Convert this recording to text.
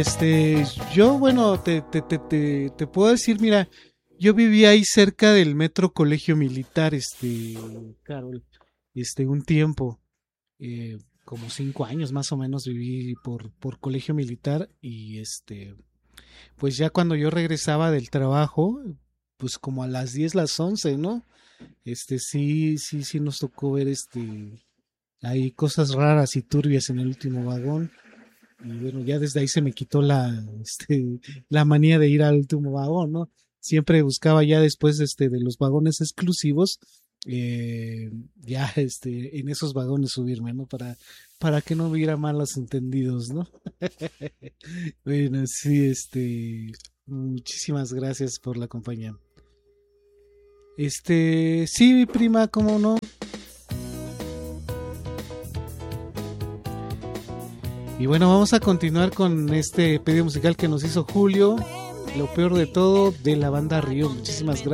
Este, yo, bueno, te puedo decir, mira, yo vivía ahí cerca del Metro Colegio Militar, Carol, un tiempo, como 5 años más o menos viví por Colegio Militar y pues ya cuando yo regresaba del trabajo, pues como a las 10 las 11, ¿no? Sí nos tocó ver, hay cosas raras y turbias en el último vagón. Y bueno, ya desde ahí se me quitó la manía de ir al último vagón, ¿no? Siempre buscaba ya después, de los vagones exclusivos, ya, en esos vagones subirme, ¿no? Para que no hubiera malos entendidos, ¿no? Bueno, sí, muchísimas gracias por la compañía. Sí, mi prima, ¿cómo no? Y bueno, vamos a continuar con este pedido musical que nos hizo Julio. Lo peor de todo de la banda Río. Muchísimas gracias.